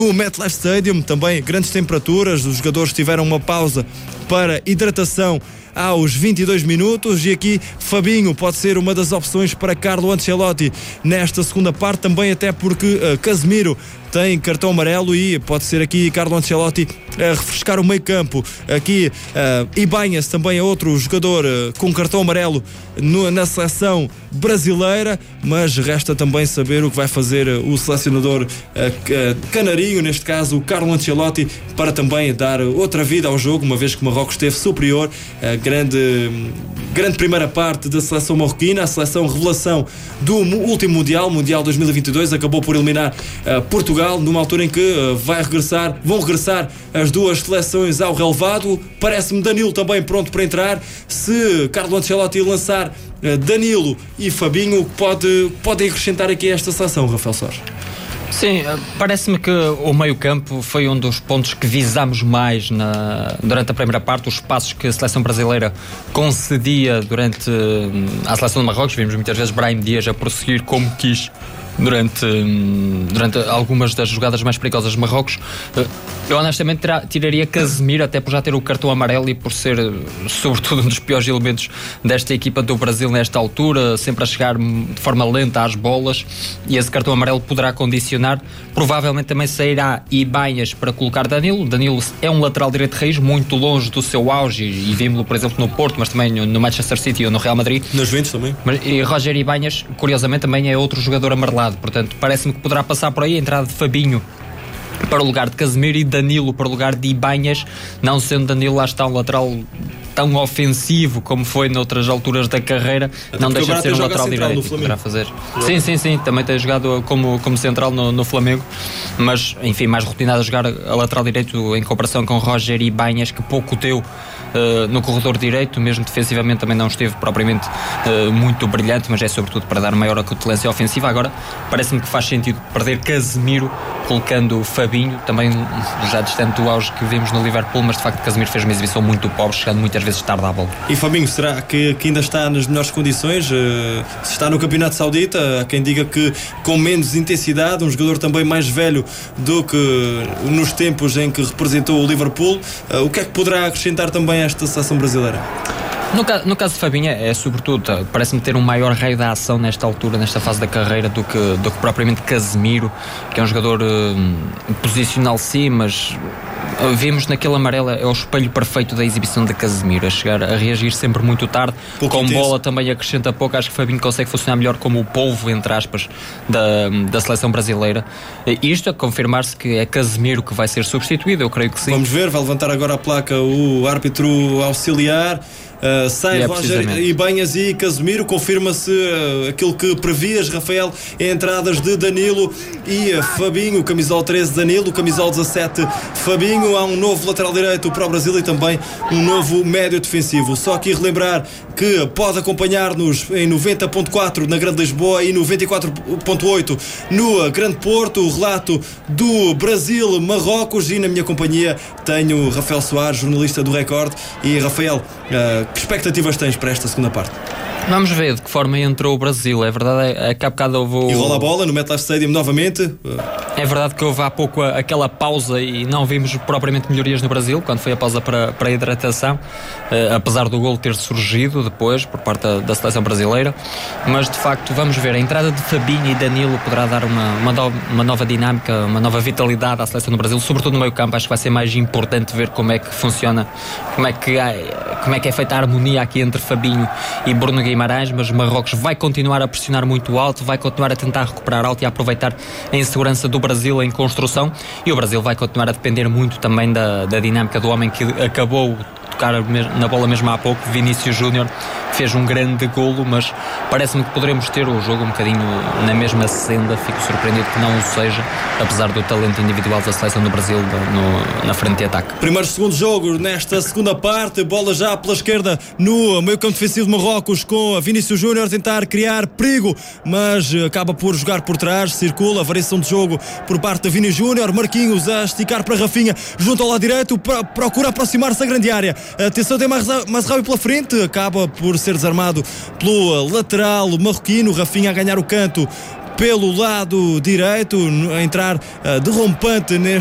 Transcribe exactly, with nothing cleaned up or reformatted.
O MetLife Stadium, também grandes temperaturas, os jogadores tiveram uma pausa para hidratação aos vinte e dois minutos, e aqui Fabinho pode ser uma das opções para Carlo Ancelotti nesta segunda parte, também até porque uh, Casemiro tem cartão amarelo e pode ser aqui Carlo Ancelotti a refrescar o meio campo. Aqui uh, Ibanhas também é outro jogador uh, com cartão amarelo no, na seleção brasileira, mas resta também saber o que vai fazer uh, o selecionador uh, uh, canarinho, neste caso o Carlo Ancelotti, para também dar outra vida ao jogo, uma vez que Marrocos esteve superior. Uh, grande, grande primeira parte da seleção marroquina, a seleção revelação do último Mundial, Mundial dois mil e vinte e dois, acabou por eliminar uh, Portugal, numa altura em que uh, vai regressar, vão regressar as duas seleções ao relevado. Parece-me Danilo também pronto para entrar. Se Carlo Ancelotti lançar uh, Danilo e Fabinho, pode, pode acrescentar aqui esta seleção, Rafael Soares? Sim, parece-me que o meio-campo foi um dos pontos que visámos mais na, durante a primeira parte, os espaços que a seleção brasileira concedia durante a seleção de Marrocos. Vimos muitas vezes Brahim Dias a prosseguir como quis durante, durante algumas das jogadas mais perigosas de Marrocos. Eu honestamente tira, tiraria Casemiro, até por já ter o cartão amarelo e por ser sobretudo um dos piores elementos desta equipa do Brasil nesta altura, sempre a chegar de forma lenta às bolas, e esse cartão amarelo poderá condicionar. Provavelmente também sairá Ibanhas para colocar Danilo. Danilo é um lateral direito de raiz, muito longe do seu auge, e vimos-lo por exemplo no Porto, mas também no Manchester City ou no Real Madrid. Nas Juventus também. Mas, e Roger Ibanhas, curiosamente, também é outro jogador amarelado. Portanto, parece-me que poderá passar por aí a entrada de Fabinho para o lugar de Casemiro e Danilo para o lugar de Ibanhas, não sendo Danilo, lá está, um lateral tão ofensivo como foi noutras alturas da carreira. Até não deixa de ser um lateral direito e poderá fazer. Sim, sim, sim, também tem jogado como, como central no, no Flamengo, mas enfim, mais rotinado a jogar a lateral direito em comparação com Roger Ibanhas, que pouco deu Uh, no corredor direito, mesmo defensivamente também não esteve propriamente uh, muito brilhante, mas é sobretudo para dar maior acutilância ofensiva. Agora parece-me que faz sentido perder Casemiro colocando Fabinho, também já distante do auge que vimos no Liverpool, mas de facto Casemiro fez uma exibição muito pobre, chegando muitas vezes tarde à bola. E Fabinho, será que, que ainda está nas melhores condições? Uh, se está no Campeonato Saudita, há quem diga que com menos intensidade, um jogador também mais velho do que nos tempos em que representou o Liverpool. Uh, o que é que poderá acrescentar também esta seleção brasileira? No, ca- no caso de Fabinho é sobretudo, parece-me ter um maior raio da ação nesta altura, nesta fase da carreira, do que, do que propriamente Casemiro, que é um jogador uh, posicional sim, mas uh, vimos naquele amarelo, é o espelho perfeito da exibição de Casemiro, a chegar a reagir sempre muito tarde, pouco com intenso. Bola também acrescenta pouco. Acho que Fabinho consegue funcionar melhor como o polvo, entre aspas, da, da seleção brasileira. Isto a confirmar-se que é Casemiro que vai ser substituído, eu creio que sim. Vamos ver, vai levantar agora a placa o árbitro auxiliar. Uh, sai é Roger Ibanhas e Casemiro. Confirma-se uh, aquilo que previas, Rafael, entradas de Danilo e uh, Fabinho, camisola treze Danilo, camisola dezassete Fabinho. Há um novo lateral direito para o Brasil e também um novo médio defensivo. Só aqui relembrar que pode acompanhar-nos em noventa ponto quatro na Grande Lisboa e noventa e quatro ponto oito no Grande Porto, o relato do Brasil-Marrocos, e na minha companhia tenho Rafael Soares, jornalista do Record. E Rafael, uh, que expectativas tens para esta segunda parte? Vamos ver de que forma entrou o Brasil. É verdade é que há bocado houve o... E rola a bola no MetLife Stadium novamente. É verdade que houve há pouco aquela pausa e não vimos propriamente melhorias no Brasil, quando foi a pausa para, para a hidratação, uh, apesar do golo ter surgido depois por parte da, da seleção brasileira. Mas de facto vamos ver, a entrada de Fabinho e Danilo poderá dar uma, uma, do, uma nova dinâmica, uma nova vitalidade à seleção do Brasil, sobretudo no meio campo. Acho que vai ser mais importante ver como é que funciona, como é que, como é, que é feita a harmonia aqui entre Fabinho e Bruno Guimarães. Mas Marrocos vai continuar a pressionar muito alto, vai continuar a tentar recuperar alto e a aproveitar a insegurança do Brasil em construção, e o Brasil vai continuar a depender muito também da, da dinâmica do homem que acabou de tocar na bola mesmo há pouco, Vinícius Júnior. Fez um grande golo, mas parece-me que poderemos ter o jogo um bocadinho na mesma senda. Fico surpreendido que não o seja, apesar do talento individual da seleção do Brasil no, na frente de ataque. Primeiro segundo jogo nesta segunda parte, bola já pela esquerda no meio campo defensivo de Marrocos, com a Vinícius Júnior a tentar criar perigo, mas acaba por jogar por trás, circula, variação de jogo por parte da Vini Júnior. Marquinhos a esticar para Rafinha, junto ao lado direito, procura aproximar-se da grande área. Atenção, tem Mazraoui pela frente, acaba por ser desarmado pelo lateral marroquino. Rafinha a ganhar o canto pelo lado direito, a entrar uh, derrompante neste